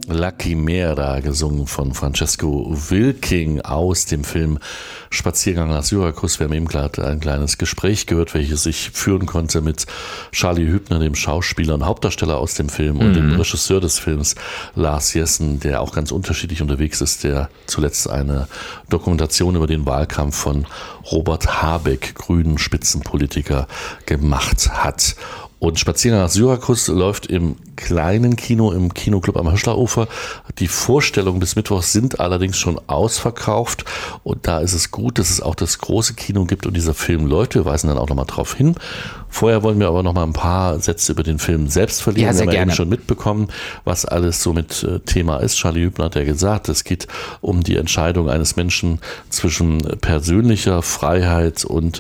La Chimera, gesungen von Francesco Wilking aus dem Film Spaziergang nach Syrakus. Wir haben eben gerade ein kleines Gespräch gehört, welches ich führen konnte mit Charlie Hübner, dem Schauspieler und Hauptdarsteller aus dem Film, und dem Regisseur des Films, Lars Jessen, der auch ganz unterschiedlich unterwegs ist, der zuletzt eine Dokumentation über den Wahlkampf von Robert Habeck, grünen Spitzenpolitiker, gemacht hat. Und Spaziergang nach Syrakus läuft im kleinen Kino, im Kinoclub am Höschlerufer. Die Vorstellungen bis Mittwochs sind allerdings schon ausverkauft. Und da ist es gut, dass es auch das große Kino gibt und dieser Film läuft. Wir weisen dann auch nochmal drauf hin. Vorher wollen wir aber noch mal ein paar Sätze über den Film selbst verlieren. Ja, wir haben gerne. eben schon mitbekommen, was alles so mit Thema ist. Charlie Hübner hat ja gesagt, es geht um die Entscheidung eines Menschen zwischen persönlicher Freiheit und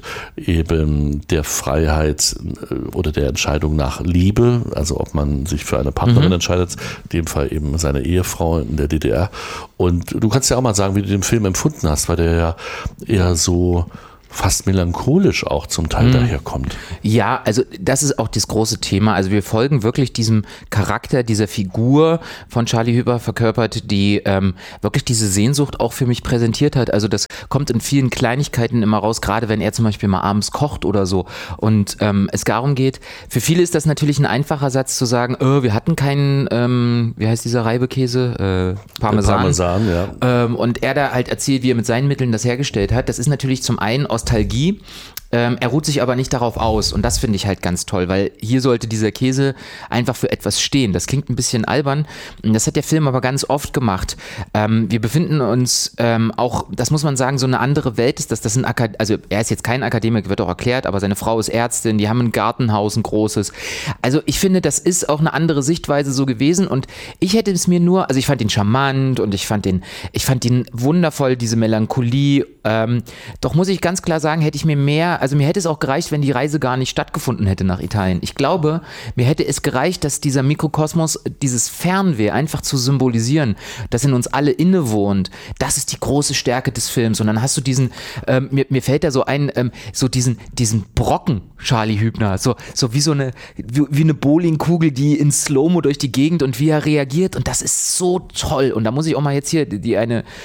eben der Freiheit oder der Entscheidung nach Liebe, also ob man sich für eine Partnerin entscheidet, in dem Fall eben seine Ehefrau in der DDR. Und du kannst ja auch mal sagen, wie du den Film empfunden hast, weil der ja eher so fast melancholisch auch zum Teil daherkommt. Ja, also das ist auch das große Thema. Also wir folgen wirklich diesem Charakter, dieser Figur von Charlie Hübner verkörpert, die wirklich diese Sehnsucht auch für mich präsentiert hat. Also das kommt in vielen Kleinigkeiten immer raus, gerade wenn er zum Beispiel mal abends kocht oder so und es darum geht, für viele ist das natürlich ein einfacher Satz zu sagen, wir hatten keinen, wie heißt dieser Reibekäse? Parmesan. Parmesan, ja. Und er da halt erzählt, wie er mit seinen Mitteln das hergestellt hat. Das ist natürlich zum einen Nostalgie. Er ruht sich aber nicht darauf aus und das finde ich halt ganz toll, weil hier sollte dieser Käse einfach für etwas stehen. Das klingt ein bisschen albern, das hat der Film aber ganz oft gemacht. Wir befinden uns auch, das muss man sagen, so eine andere Welt ist das. Also er ist jetzt kein Akademiker, wird auch erklärt, aber seine Frau ist Ärztin, die haben ein Gartenhaus, ein großes. Also ich finde, das ist auch eine andere Sichtweise so gewesen und ich hätte es mir nur, also ich fand ihn charmant und ich fand ihn wundervoll, diese Melancholie. Doch muss ich ganz klar sagen, hätte ich mir mehr, also mir hätte es auch gereicht, wenn die Reise gar nicht stattgefunden hätte nach Italien. Ich glaube, mir hätte es gereicht, dass dieser Mikrokosmos, dieses Fernweh einfach zu symbolisieren, das in uns alle innewohnt, das ist die große Stärke des Films. Und dann hast du diesen, mir fällt da so ein, so diesen Brocken Charlie Hübner, so wie eine Bowlingkugel, die in Slow-Mo durch die Gegend und wie er reagiert und das ist so toll. Und da muss ich auch mal jetzt hier, die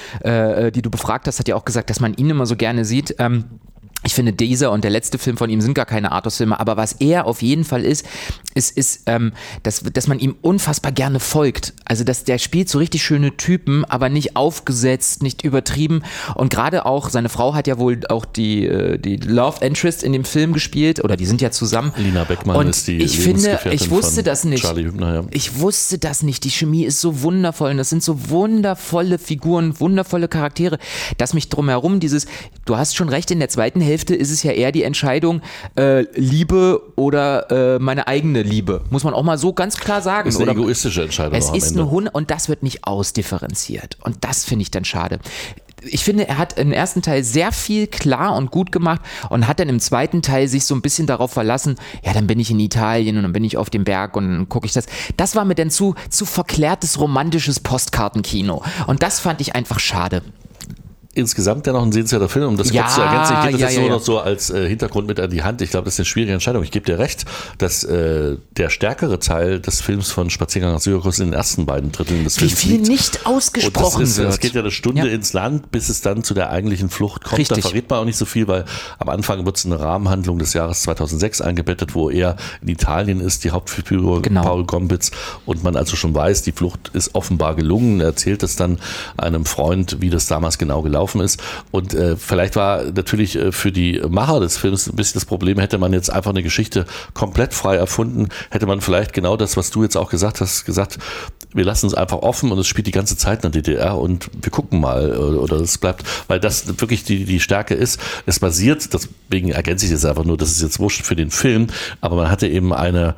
du befragt hast, hat ja auch gesagt, dass man ihn immer so gerne sieht. Ich finde, dieser und der letzte Film von ihm sind gar keine Arthouse-Filme, aber was er auf jeden Fall ist, dass man ihm unfassbar gerne folgt. Also, der spielt so richtig schöne Typen, aber nicht aufgesetzt, nicht übertrieben. Und gerade auch, seine Frau hat ja wohl auch die Love Interest in dem Film gespielt, oder die sind ja zusammen. Lina Beckmann und ist die ich wusste das nicht. Charlie Hübner, ja. Ich wusste das nicht. Die Chemie ist so wundervoll und das sind so wundervolle Figuren, wundervolle Charaktere, dass mich drumherum du hast schon recht, in der zweiten Hälfte ist es ja eher die Entscheidung, Liebe oder meine eigene Liebe. Muss man auch mal so ganz klar sagen. Das ist eine egoistische Entscheidung. Es ist eine und das wird nicht ausdifferenziert. Und das finde ich dann schade. Ich finde, er hat im ersten Teil sehr viel klar und gut gemacht und hat dann im zweiten Teil sich so ein bisschen darauf verlassen, ja, dann bin ich in Italien und dann bin ich auf dem Berg und dann gucke ich das. Das war mir dann zu verklärtes, romantisches Postkartenkino. Und das fand ich einfach schade. Insgesamt ja noch ein sehenswerter Film, um das kurz zu ergänzen. Ich gebe das jetzt nur noch so als Hintergrund mit an die Hand. Ich glaube, das ist eine schwierige Entscheidung. Ich gebe dir recht, dass der stärkere Teil des Films von Spaziergang nach Syrakus in den ersten beiden Dritteln des Films liegt. Wie viel nicht ausgesprochen wird. Es geht ja eine Stunde ins Land, bis es dann zu der eigentlichen Flucht kommt. Richtig. Da verrät man auch nicht so viel, weil am Anfang wird es eine Rahmenhandlung des Jahres 2006 eingebettet, wo er in Italien ist, die Hauptfigur Paul Gombitz, und man also schon weiß, die Flucht ist offenbar gelungen. Er erzählt es dann einem Freund, wie das damals genau gelaufen ist. Und vielleicht war natürlich für die Macher des Films ein bisschen das Problem, hätte man jetzt einfach eine Geschichte komplett frei erfunden, hätte man vielleicht genau das, was du jetzt auch gesagt hast, gesagt, wir lassen es einfach offen und es spielt die ganze Zeit in der DDR und wir gucken mal, oder es bleibt, weil das wirklich die Stärke ist. Es basiert, deswegen ergänze ich jetzt einfach nur, das ist jetzt wurscht für den Film, aber man hatte eben eine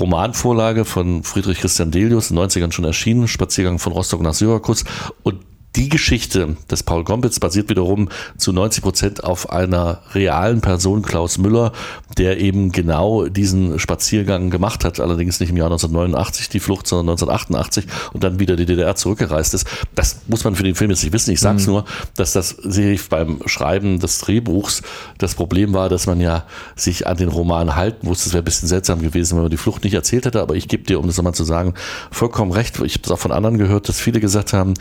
Romanvorlage von Friedrich Christian Delius, in den 90ern schon erschienen, Spaziergang von Rostock nach Syrakus, und die Geschichte des Paul Gompitz basiert wiederum zu 90% auf einer realen Person, Klaus Müller, der eben genau diesen Spaziergang gemacht hat, allerdings nicht im Jahr 1989 die Flucht, sondern 1988 und dann wieder die DDR zurückgereist ist. Das muss man für den Film jetzt nicht wissen. Ich sage es nur, dass das sicherlich beim Schreiben des Drehbuchs das Problem war, dass man ja sich an den Roman halten musste. Es wäre ein bisschen seltsam gewesen, wenn man die Flucht nicht erzählt hätte, aber ich gebe dir, um das nochmal zu sagen, vollkommen recht. Ich habe es auch von anderen gehört, dass viele gesagt haben,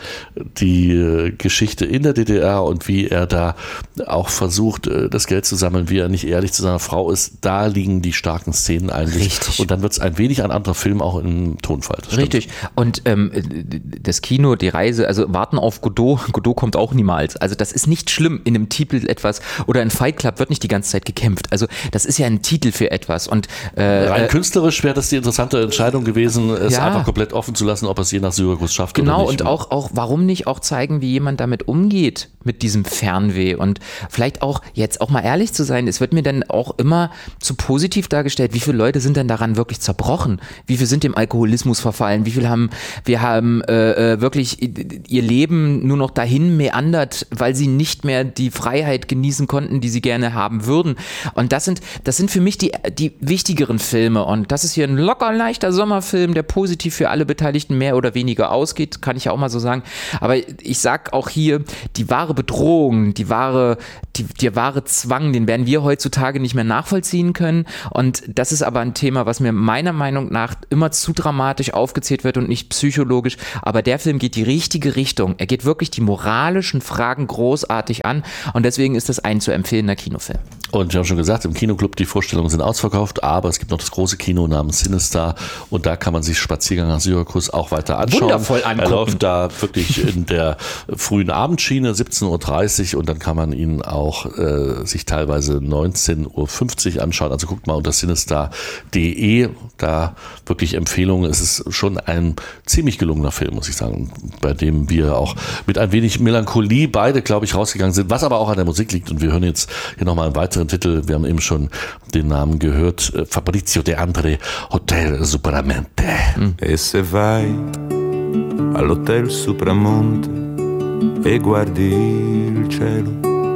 die Geschichte in der DDR und wie er da auch versucht, das Geld zu sammeln, wie er nicht ehrlich zu seiner Frau ist, da liegen die starken Szenen eigentlich. Richtig. Und dann wird es ein wenig ein anderer Film auch im Tonfall. Richtig. Und das Kino, die Reise, also warten auf Godot kommt auch niemals. Also das ist nicht schlimm, in einem Titel etwas, oder in Fight Club wird nicht die ganze Zeit gekämpft. Also das ist ja ein Titel für etwas. Und rein künstlerisch wäre das die interessante Entscheidung gewesen, es einfach komplett offen zu lassen, ob er es je nach Syrakus schafft genau, oder nicht. Genau, und auch, warum nicht auch zeigen, wie jemand damit umgeht, mit diesem Fernweh. Und vielleicht auch, jetzt auch mal ehrlich zu sein, es wird mir dann auch immer zu positiv dargestellt, wie viele Leute sind denn daran wirklich zerbrochen? Wie viele sind dem Alkoholismus verfallen? Wie viele haben wirklich ihr Leben nur noch dahin meandert, weil sie nicht mehr die Freiheit genießen konnten, die sie gerne haben würden. Und das sind für mich die wichtigeren Filme. Und das ist hier ein locker leichter Sommerfilm, der positiv für alle Beteiligten mehr oder weniger ausgeht, kann ich ja auch mal so sagen. Aber ich sag auch hier, die wahre Bedrohung, der wahre Zwang, den werden wir heutzutage nicht mehr nachvollziehen können. Und das ist aber ein Thema, was mir meiner Meinung nach immer zu dramatisch aufgezählt wird und nicht psychologisch. Aber der Film geht die richtige Richtung. Er geht wirklich die moralischen Fragen großartig an. Und deswegen ist das ein zu empfehlender Kinofilm. Und wir haben schon gesagt, im Kinoclub, die Vorstellungen sind ausverkauft, aber es gibt noch das große Kino namens Cinestar und da kann man sich Spaziergang nach Syrakus auch weiter anschauen. Wundervoll angucken. Er läuft da wirklich in der frühen Abendschiene, 17.30 Uhr und dann kann man ihn auch sich teilweise 19.50 Uhr anschauen. Also guckt mal unter cinestar.de, da wirklich Empfehlungen. Es ist schon ein ziemlich gelungener Film, muss ich sagen, bei dem wir auch mit ein wenig Melancholie beide, glaube ich, rausgegangen sind, was aber auch an der Musik liegt. Und wir hören jetzt hier nochmal einen weiteren Titel. Wir haben eben schon den Namen gehört. Fabrizio De André, Hotel Supramente. E se vai all'hotel Supramonte e guardi il cielo,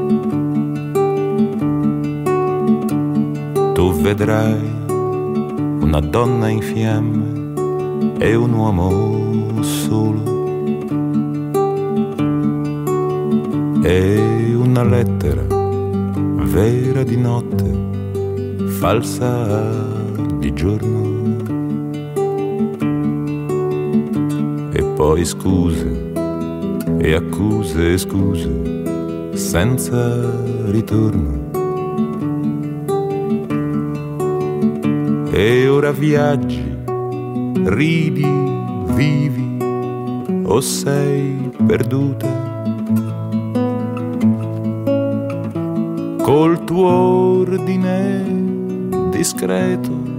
tu vedrai una donna in fiamme e un uomo solo e una lettera vera di notte, falsa di giorno. E poi scuse e accuse e scuse senza ritorno. E ora viaggi, ridi, vivi o sei perduta col tuo ordine discreto